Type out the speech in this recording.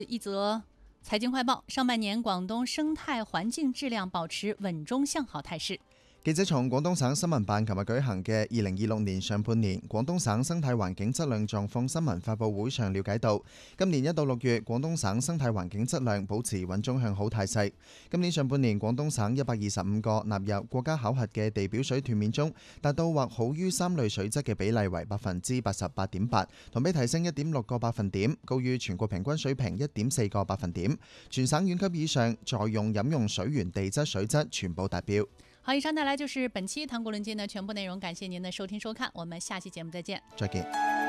一則財經快報，上半年廣東生態環境質量保持穩中向好態勢。 記者從廣東省新聞辦琴日舉行嘅2026年上半年廣東省生態環境質量狀況新聞發佈會上了解到，今年1到6月廣東省生態環境質量保持穩中向好態勢。今年上半年廣東省125個納入國家考核嘅地表水斷面中，達到或好於3類水質嘅比例為88.8%，同比提升1.6個百分點，高於全國平均水平1.4個百分點。全省縣級以上在用飲用水源地質水質全部達標。 好，以上帶來就是本期談古論今的全部內容，感謝您的收聽收看，我們下期節目再見。 再見。